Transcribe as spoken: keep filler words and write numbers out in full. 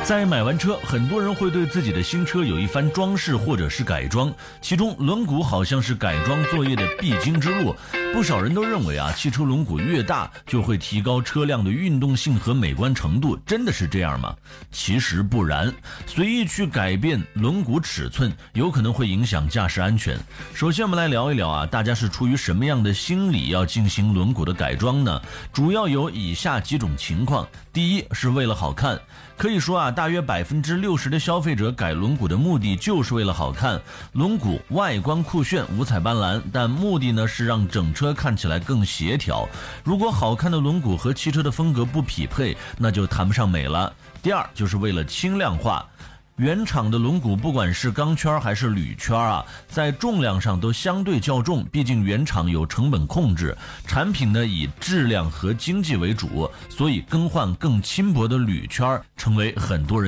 在买完车，很多人会对自己的新车有一番装饰或者是改装，其中轮毂好像是改装作业的必经之路。不少人都认为啊，汽车轮毂越大就会提高车辆的运动性和美观程度，真的是这样吗？其实不然，随意去改变轮毂尺寸，有可能会影响驾驶安全。首先我们来聊一聊啊，大家是出于什么样的心理要进行轮毂的改装呢？主要有以下几种情况。第一，是为了好看。可以说啊，大约百分之六十的消费者改轮毂的目的就是为了好看。轮毂外观酷炫、五彩斑斓，但目的呢是让整车看起来更协调。如果好看的轮毂和汽车的风格不匹配，那就谈不上美了。第二，就是为了轻量化。原厂的轮毂不管是钢圈还是铝圈啊，在重量上都相对较重，毕竟原厂有成本控制，产品呢以质量和经济为主，所以更换更轻薄的铝圈成为很多人